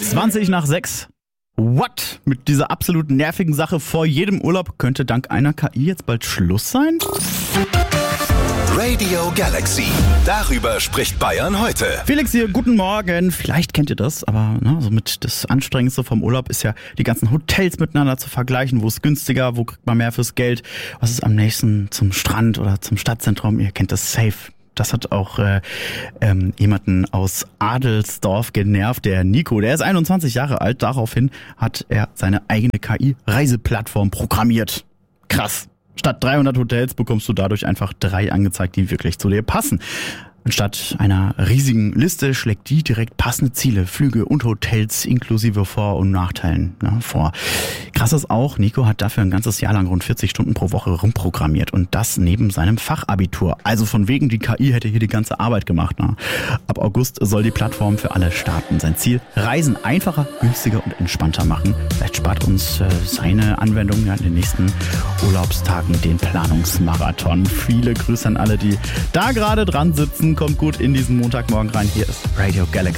5:20. What? Mit dieser absolut nervigen Sache vor jedem Urlaub könnte dank einer KI jetzt bald Schluss sein? Radio Galaxy. Darüber spricht Bayern heute. Felix hier, guten Morgen. Vielleicht kennt ihr das, aber so mit das Anstrengendste vom Urlaub ist ja, die ganzen Hotels miteinander zu vergleichen. Wo ist günstiger, wo kriegt man mehr fürs Geld? Was ist am nächsten zum Strand oder zum Stadtzentrum? Ihr kennt das safe. Das hat auch jemanden aus Adelsdorf genervt, der Nico. Der ist 21 Jahre alt. Daraufhin hat er seine eigene KI-Reiseplattform programmiert. Krass. Statt 300 Hotels bekommst du dadurch einfach 3 angezeigt, die wirklich zu dir passen. Anstatt einer riesigen Liste schlägt die direkt passende Ziele, Flüge und Hotels inklusive Vor- und Nachteilen vor. Krass ist auch, Nico hat dafür ein ganzes Jahr lang rund 40 Stunden pro Woche rumprogrammiert und das neben seinem Fachabitur. Also von wegen, die KI hätte hier die ganze Arbeit gemacht. Ab August soll die Plattform für alle starten. Sein Ziel, Reisen einfacher, günstiger und entspannter machen. Vielleicht spart uns seine Anwendung in den nächsten Urlaubstagen den Planungsmarathon. Viele Grüße an alle, die da gerade dran sitzen. Kommt gut in diesen Montagmorgen rein. Hier ist Radio Galaxy.